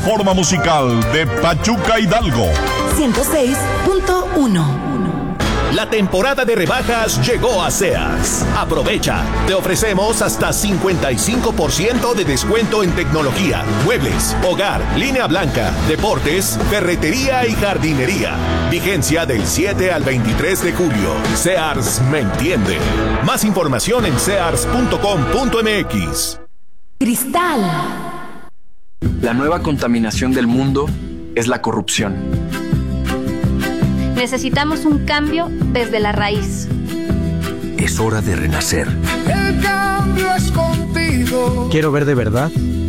Forma musical de Pachuca Hidalgo. 106.1. La temporada de rebajas llegó a Sears. Aprovecha. Te ofrecemos hasta 55% de descuento en tecnología, muebles, hogar, línea blanca, deportes, ferretería y jardinería. Vigencia del 7 al 23 de julio. Sears me entiende. Más información en sears.com.mx. Cristal. La nueva contaminación del mundo es la corrupción. Necesitamos un cambio desde la raíz. Es hora de renacer. El cambio es contigo. Quiero ver de verdad